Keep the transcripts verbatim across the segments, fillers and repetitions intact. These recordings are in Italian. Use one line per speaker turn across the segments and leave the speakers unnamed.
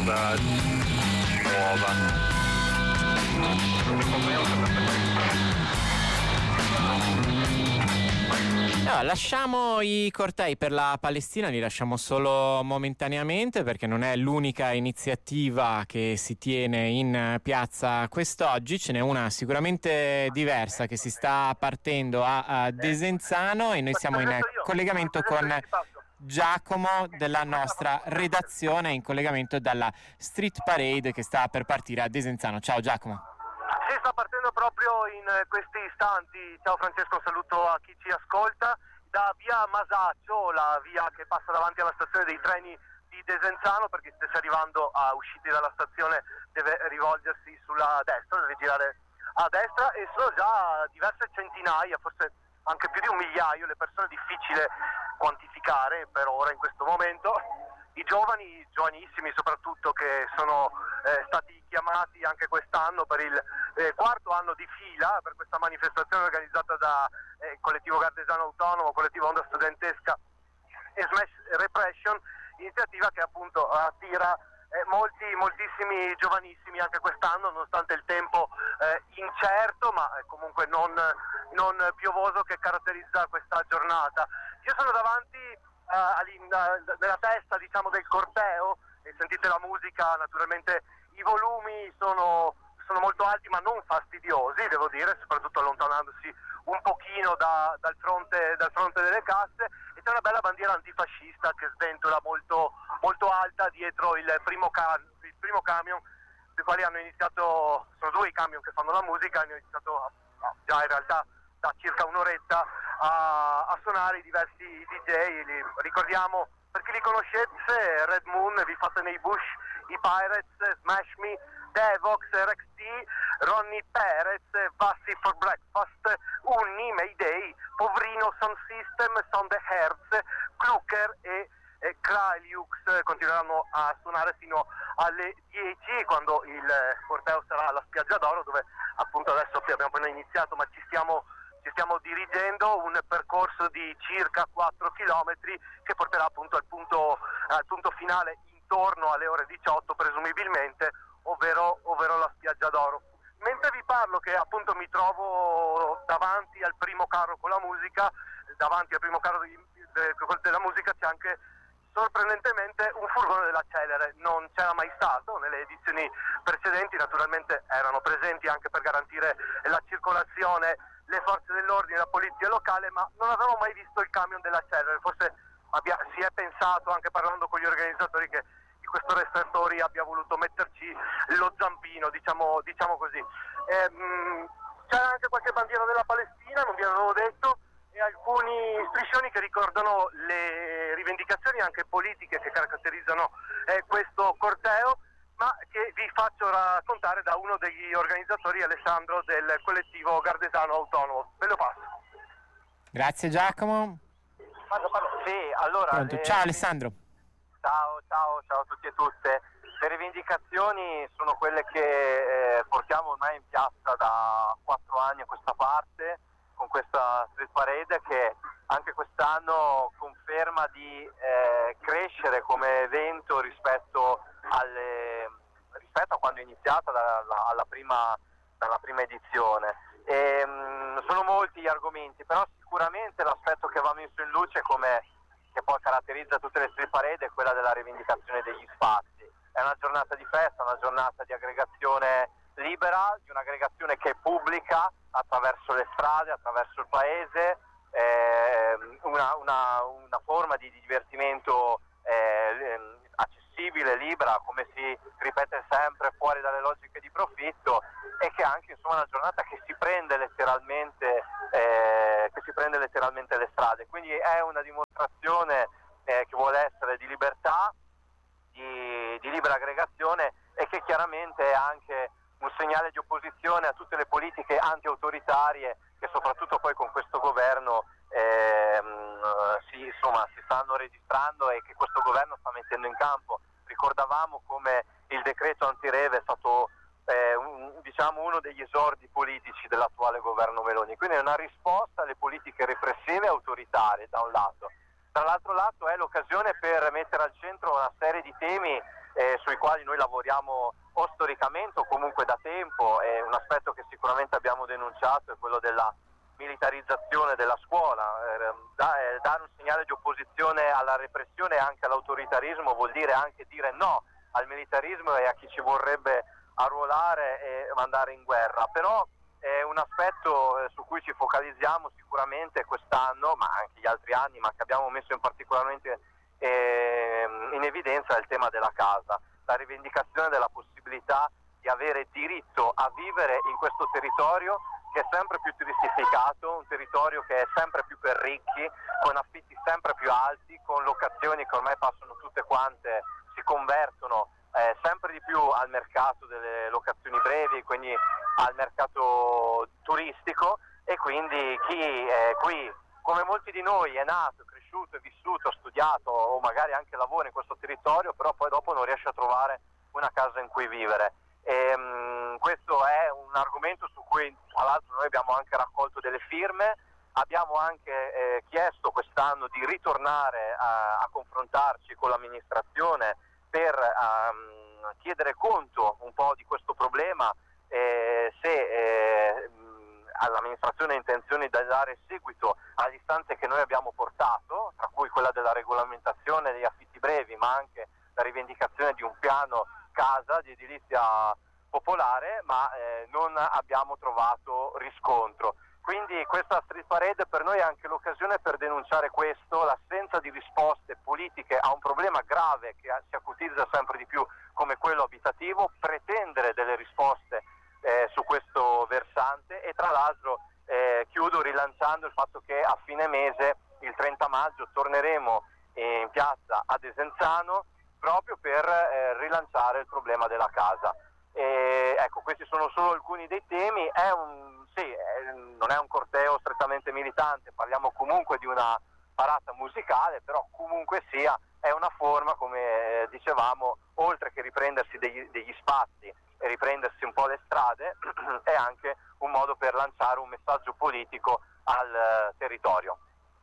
strada nuova.
No, lasciamo i cortei per la Palestina, li lasciamo solo momentaneamente perché non è l'unica iniziativa che si tiene in piazza quest'oggi, ce n'è una sicuramente diversa che si sta partendo a, a Desenzano e noi siamo in collegamento con Giacomo della nostra redazione, in collegamento dalla Street Parade che sta per partire a Desenzano. Ciao Giacomo.
Sì, sta partendo proprio in questi istanti. Ciao Francesco, saluto a chi ci ascolta. Da via Masaccio, la via che passa davanti alla stazione dei treni di Desenzano, perché chi stesse arrivando a usciti dalla stazione deve rivolgersi sulla destra, deve girare a destra, e sono già diverse centinaia, forse anche più di un migliaio, le persone, difficile quantificare per ora in questo momento, i giovani, giovanissimi soprattutto, che sono eh, stati chiamati anche quest'anno per il eh, quarto anno di fila per questa manifestazione organizzata da eh, collettivo Gardesano Autonomo, collettivo Onda Studentesca e Smash Repression, iniziativa che appunto attira eh, molti, moltissimi giovanissimi anche quest'anno, nonostante il tempo eh, incerto ma eh, comunque non, non piovoso che caratterizza questa giornata. Io sono davanti uh, nella testa, diciamo, del corteo, e sentite la musica, naturalmente i volumi sono, sono molto alti ma non fastidiosi, devo dire, soprattutto allontanandosi un pochino da, dal, fronte, dal fronte delle casse, e c'è una bella bandiera antifascista che sventola molto, molto alta dietro il primo, ca- il primo camion, dei quali hanno iniziato, sono due i camion che fanno la musica, hanno iniziato no, già in realtà da circa un'oretta a, a suonare i diversi D J. Li, ricordiamo, per chi li conoscesse, Red Moon, Vi fate nei Bush, i Pirates, Smash Me, Devox, R X T, Ronnie Perez, Vassi for Breakfast, Unni, Mayday, Povrino, Sound System, Sound the Hertz, Klucker e, e Kraliux continueranno a suonare fino alle dieci, quando il corteo sarà alla Spiaggia d'Oro, dove appunto adesso abbiamo appena iniziato ma ci stiamo ci stiamo dirigendo, un percorso di circa quattro chilometri che porterà appunto al punto, al punto finale intorno alle ore diciotto presumibilmente, ovvero, ovvero la Spiaggia d'Oro. Mentre vi parlo che appunto mi trovo davanti al primo carro con la musica, davanti al primo carro di, de, della musica c'è anche sorprendentemente un furgone della Celere, non c'era mai stato nelle edizioni precedenti, naturalmente erano presenti anche per garantire la circolazione le forze dell'ordine, la polizia locale, ma non avevamo mai visto il camion della Celere. Forse abbia, si è pensato, anche parlando con gli organizzatori, che di questo Restautori abbia voluto metterci lo zampino, diciamo, diciamo così. E, mh, c'era anche qualche bandiera della Palestina, non vi avevo detto, e alcuni striscioni che ricordano le rivendicazioni anche politiche che caratterizzano eh, questo corteo, ma che vi faccio raccontare da uno degli organizzatori, Alessandro, del collettivo Gardesano Autonomo. Ve lo passo.
Grazie Giacomo.
Parlo, parlo. Sì, allora,
le... Ciao Alessandro.
Ciao, ciao, ciao a tutti e tutte. Le rivendicazioni sono quelle che eh, portiamo ormai in piazza da quattro anni a questa parte, con questa Street Parade che anche quest'anno conferma di eh, crescere come evento rispetto alle, rispetto a quando è iniziata dalla, alla prima, dalla prima edizione. E, mh, sono molti gli argomenti, però sicuramente l'aspetto che va messo in luce, come che poi caratterizza tutte le Street Parade, è quella della rivendicazione degli spazi. È una giornata di festa, una giornata di aggregazione libera, di un'aggregazione che è pubblica attraverso le strade, attraverso il paese, eh, una, una, una forma di divertimento eh, accessibile, libera, come si ripete sempre, fuori dalle logiche di profitto, e che anche insomma una giornata che si prende letteralmente eh, che si prende letteralmente le strade. Quindi è una dimostrazione eh, che vuole essere di libertà, di, di libera aggregazione, e che chiaramente è anche un segnale di opposizione a tutte le politiche anti-autoritarie che soprattutto poi con questo governo ehm, si, insomma, si stanno registrando e che questo governo sta mettendo in campo. Ricordavamo come il decreto antireve è stato eh, un, diciamo uno degli esordi politici dell'attuale governo Meloni, quindi è una risposta alle politiche repressive e autoritarie da un lato. Dall'altro lato è l'occasione per mettere al centro una serie di temi eh, sui quali noi lavoriamo o storicamente o comunque da tempo, e un aspetto che sicuramente abbiamo denunciato è quello della militarizzazione della scuola. Eh, da, eh, dare un segnale di opposizione alla repressione e anche all'autoritarismo vuol dire anche dire no al militarismo e a chi ci vorrebbe arruolare e mandare in guerra. Però è un aspetto eh, su cui ci focalizziamo sicuramente quest'anno, ma anche gli altri anni, ma che abbiamo messo in particolarmente eh, in evidenza, è il tema della casa, la rivendicazione della possibilità di avere diritto a vivere in questo territorio che è sempre più turistificato, un territorio che è sempre più per ricchi, con affitti sempre più alti, con locazioni che ormai passano tutte quante, si convertono eh, sempre di più al mercato delle locazioni brevi, quindi al mercato turistico, e quindi chi eh, qui, come molti di noi, è nato, cresciuto, è vissuto, ha studiato o magari anche lavora in questo territorio, però poi dopo non riesce a trovare una casa in cui vivere. E, mh, questo è un argomento su cui tra l'altro noi abbiamo anche raccolto delle firme, abbiamo anche eh, chiesto quest'anno di ritornare a, a confrontarci con l'amministrazione per um, chiedere conto un po' di questo problema, eh, se eh, all'amministrazione ha intenzione di dare seguito alle istanze che noi abbiamo portato, tra cui quella della regolamentazione degli affitti brevi, ma anche la rivendicazione di un piano casa di edilizia popolare, ma eh, non abbiamo trovato riscontro. Quindi questa Street Parade per noi è anche l'occasione per denunciare questo, l'assenza di risposte politiche a un problema grave che si acutizza sempre di più come quello abitativo, pretendere delle risposte eh, su questo versante. E tra l'altro eh, chiudo rilanciando il fatto che a fine mese, il trenta maggio, torneremo in piazza a Desenzano proprio per eh, rilanciare il problema della casa. E, ecco, questi sono solo alcuni dei temi. È un, sì, è, non è un corteo strettamente militante, parliamo comunque di una parata musicale, però comunque sia è una forma, come eh, dicevamo, oltre che riprendersi degli, degli spazi e riprendersi un po' le strade, è anche un modo per lanciare un messaggio politico al eh, territorio.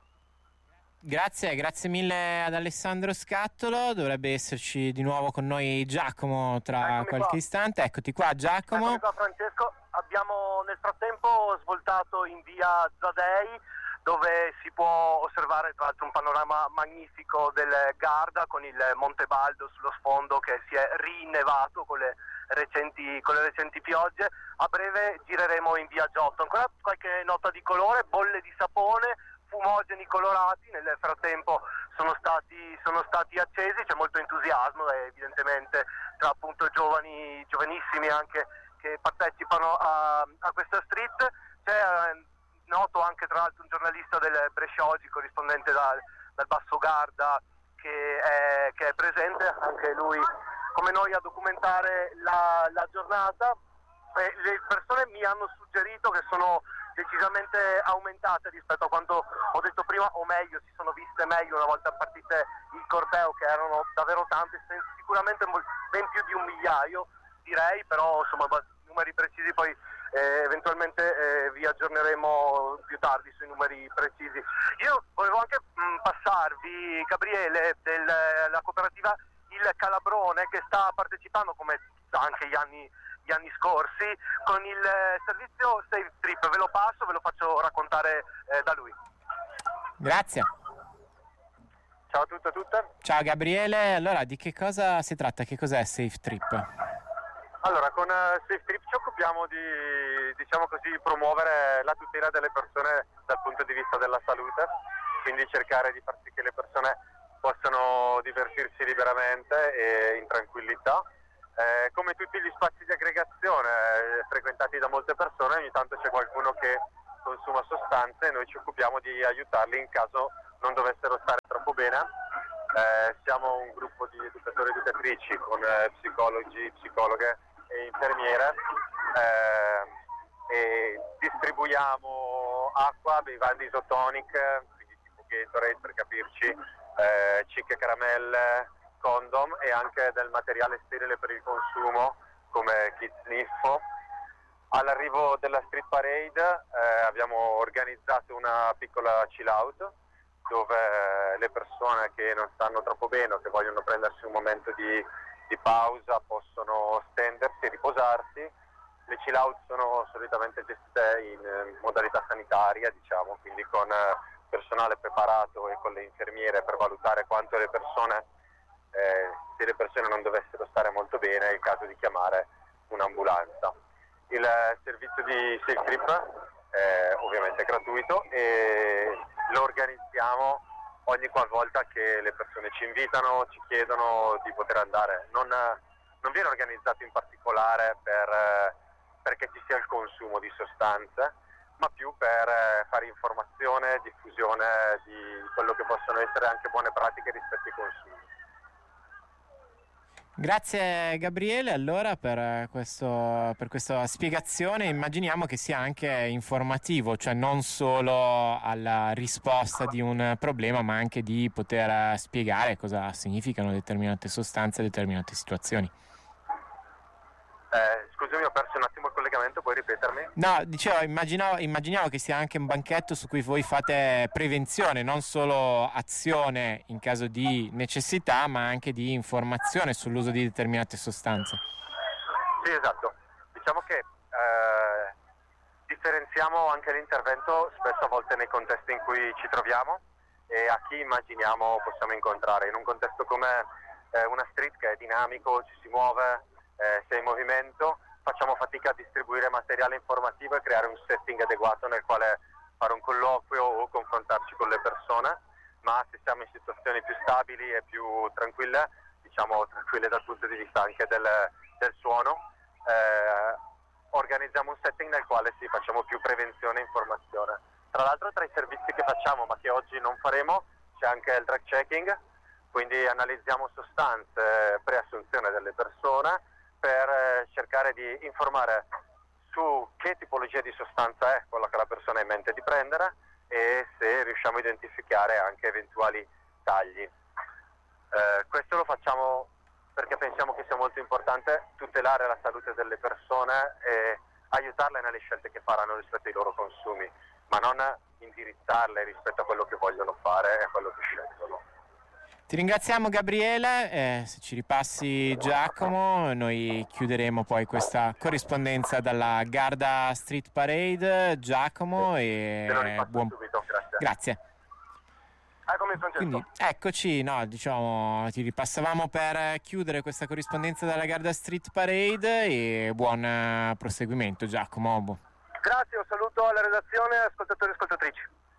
Grazie, grazie mille ad Alessandro Scattolo. Dovrebbe esserci di nuovo con noi Giacomo tra
Eccomi
qualche
qua.
istante. Eccoti qua, Giacomo.
Eccomi qua, Francesco. Abbiamo nel frattempo svoltato in via Zadei, dove si può osservare tra l'altro un panorama magnifico del Garda con il Monte Baldo sullo sfondo che si è rinnevato con le recenti, con le recenti piogge. A breve gireremo in via Giotto. Ancora qualche nota di colore, bolle di sapone, fumogeni colorati nel frattempo sono stati, sono stati accesi, c'è molto entusiasmo e evidentemente tra appunto giovani, giovanissimi anche che partecipano a, a questa street. C'è eh, noto anche tra l'altro un giornalista del Brescia Oggi, corrispondente dal, dal Basso Garda, che è, che è presente anche lui come noi a documentare la, la giornata. E le persone mi hanno suggerito che sono decisamente aumentate rispetto a quanto ho detto prima, o meglio, si sono viste meglio una volta partite il corteo, che erano davvero tante, sicuramente ben più di un migliaio direi, però insomma numeri precisi poi eh, eventualmente eh, vi aggiorneremo più tardi sui numeri precisi. Io volevo anche mh, passarvi, Gabriele, della cooperativa Il Calabrone, che sta partecipando come anche gli anni gli anni scorsi con il eh, servizio Safe Trip. Ve lo passo, ve lo faccio raccontare eh, da lui.
Grazie.
Ciao a tutti e a tutte.
Ciao Gabriele, allora di che cosa si tratta? Che cos'è Safe Trip?
Allora, con uh, Safe Trip ci occupiamo di, diciamo così, promuovere la tutela delle persone dal punto di vista della salute, quindi cercare di far sì che le persone possano divertirsi liberamente e in tranquillità. Eh, come tutti gli spazi di aggregazione eh, frequentati da molte persone, ogni tanto c'è qualcuno che consuma sostanze e noi ci occupiamo di aiutarli in caso non dovessero stare troppo bene. Eh, siamo un gruppo di educatori e educatrici con eh, psicologi, psicologhe e infermiere eh, e distribuiamo acqua, bevande isotoniche, quindi tipo Gatorade per capirci, eh, cicche, caramelle, condom e anche del materiale sterile per il consumo come kit sniffo. All'arrivo della Street Parade eh, abbiamo organizzato una piccola chill out dove le persone che non stanno troppo bene o che vogliono prendersi un momento di
di pausa possono stendersi e riposarsi. Le chill out sono solitamente gestite in eh, modalità sanitaria, diciamo, quindi con eh, personale preparato e con le infermiere per valutare quanto le persone, eh, se le persone non dovessero stare molto bene, è il caso di chiamare un'ambulanza. Il eh, servizio di Safe Trip è ovviamente gratuito e lo organizziamo ogni qualvolta che le persone ci invitano, ci chiedono di poter andare. Non, non viene organizzato in particolare per, eh, perché ci sia il consumo di sostanze, ma più per eh, fare informazione, diffusione di quello che possono essere anche buone pratiche rispetto ai consumi.
Grazie Gabriele allora per, questo, per questa spiegazione. Immaginiamo che sia anche informativo, cioè non solo alla risposta di un problema, ma anche di poter spiegare cosa significano determinate sostanze, determinate situazioni.
Eh, scusami, ho perso un attimo il collegamento, puoi ripetermi?
No, dicevo, immaginavo, immaginiamo che sia anche un banchetto su cui voi fate prevenzione, non solo azione in caso di necessità, ma anche di informazione sull'uso di determinate sostanze.
Sì, esatto. Diciamo che eh, differenziamo anche l'intervento spesso a volte nei contesti in cui ci troviamo e a chi immaginiamo possiamo incontrare. In un contesto come eh, una street che è dinamico, ci si muove, Eh, se è in movimento, facciamo fatica a distribuire materiale informativo e creare un setting adeguato nel quale fare un colloquio o confrontarci con le persone, ma se siamo in situazioni più stabili e più tranquille, diciamo tranquille dal punto di vista anche del, del suono, eh, organizziamo un setting nel quale sì, facciamo più prevenzione e informazione. Tra l'altro tra i servizi che facciamo ma che oggi non faremo c'è anche il drug checking, quindi analizziamo sostanze pre-assunzione delle persone per cercare di informare su che tipologia di sostanza è quella che la persona ha in mente di prendere e se riusciamo a identificare anche eventuali tagli. Eh, questo lo facciamo perché pensiamo che sia molto importante tutelare la salute delle persone e aiutarle nelle scelte che faranno rispetto ai loro consumi, ma non indirizzarle rispetto a quello che vogliono fare e a quello che scelgono.
Ti ringraziamo Gabriele, eh, se ci ripassi Giacomo, noi chiuderemo poi questa corrispondenza dalla Garda Street Parade. Giacomo e
Te lo ripasso
buon...
subito, grazie.
Grazie.
Eccomi Francesco.
Quindi eccoci, no, diciamo, ti ripassavamo per chiudere questa corrispondenza dalla Garda Street Parade e buon eh, proseguimento Giacomo.
Grazie, un saluto alla redazione e ascoltatori e ascoltatrici.